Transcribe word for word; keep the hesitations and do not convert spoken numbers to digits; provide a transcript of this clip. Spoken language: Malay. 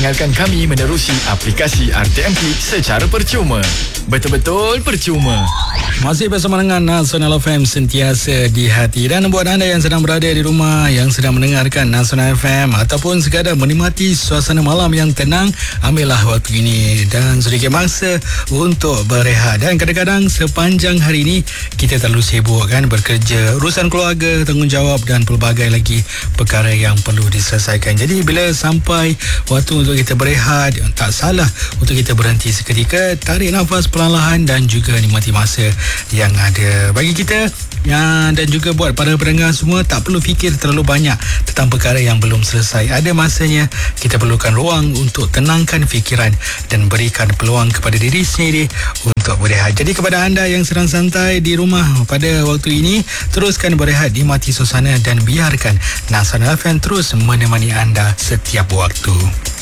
dengarkan kami menerusi aplikasi R T M P secara percuma. Betul-betul percuma. Masih bersama dengan Nasional F M sentiasa di hati. Dan buat anda yang sedang berada di rumah, yang sedang mendengarkan Nasional F M ataupun sekadar menikmati suasana malam yang tenang, ambillah waktu ini dan sedikit masa untuk berehat. Dan kadang-kadang sepanjang hari ini kita terlalu sibuk kan, bekerja, urusan keluarga, tanggungjawab dan pelbagai lagi perkara yang perlu diselesaikan. Jadi bila sampai waktu untuk kita berehat, tak salah untuk kita berhenti seketika, tarik nafas perlahan dan juga nikmati masa yang ada bagi kita. Ya, dan juga buat para pendengar semua, tak perlu fikir terlalu banyak tentang perkara yang belum selesai. Ada masanya kita perlukan ruang untuk tenangkan fikiran dan berikan peluang kepada diri sendiri untuk berehat. Jadi kepada anda yang sedang santai di rumah pada waktu ini, teruskan berehat, nikmati suasana dan biarkan Nasional F M terus menemani anda setiap waktu.